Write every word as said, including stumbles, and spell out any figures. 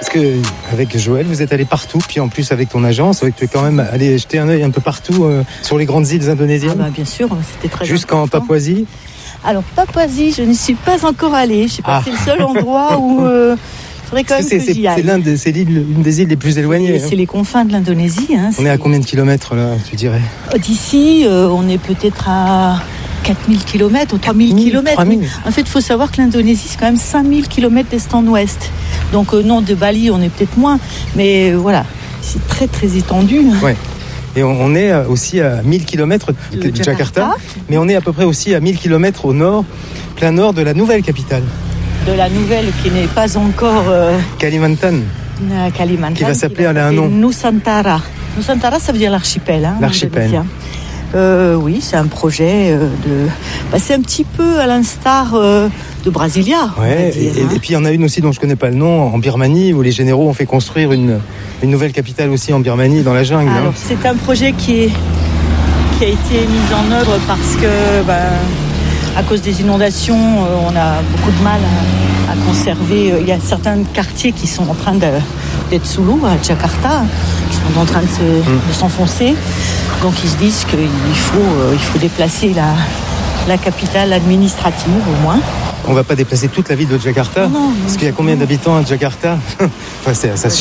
Parce que avec Joël, vous êtes allé partout, puis en plus avec ton agence, c'est vrai que tu es quand même allé jeter un œil un peu partout euh, sur les grandes îles indonésiennes. Ah bah bien sûr, c'était très Jusqu'en important. Papouasie. Alors Papouasie, je n'y suis pas encore allée. Je sais pas, Ah. c'est le seul endroit où euh, il faudrait quand même C'est, que c'est, j'y aille. c'est l'un des, c'est l'île, une des îles les plus éloignées. Et c'est les confins de l'Indonésie. Hein, on est à combien de kilomètres là, tu dirais? D'ici, euh, on est peut-être à quatre mille kilomètres ou trois mille kilomètres. trois mille. En fait, il faut savoir que l'Indonésie, c'est quand même cinq mille kilomètres d'est en ouest. Donc euh, non, de Bali, on est peut-être moins. Mais euh, voilà, c'est très très étendu. Ouais. Et on, on est aussi à mille kilomètres de, De de Jakarta, Jakarta. mais on est à peu près aussi à mille kilomètres au nord, plein nord de la nouvelle capitale. De la nouvelle qui n'est pas encore euh, Kalimantan. à Kalimantan. Qui va s'appeler, elle a un s'appeler nom. Nusantara. Nusantara, ça veut dire l'archipel. Hein, L'archipel. indonésien. Euh, oui, c'est un projet euh, de. Bah, c'est un petit peu à l'instar euh, de Brasilia. on Ouais, va dire, et, hein. et puis il y en a une aussi dont je connais pas le nom, en Birmanie, où les généraux ont fait construire une, une nouvelle capitale aussi en Birmanie, dans la jungle. Alors, hein. c'est un projet qui, est, qui a été mis en œuvre parce que, ben, à cause des inondations, euh, on a beaucoup de mal à, à conserver. Il y a certains quartiers qui sont en train de, d'être sous l'eau à Jakarta, qui sont en train de, se, Mm. de s'enfoncer. Donc, ils se disent qu'il faut, euh, il faut déplacer la, la capitale administrative au moins. On va pas déplacer toute la ville de Jakarta, Non, non, parce qu'il y a combien non. d'habitants à Jakarta? Enfin, c'est, ça se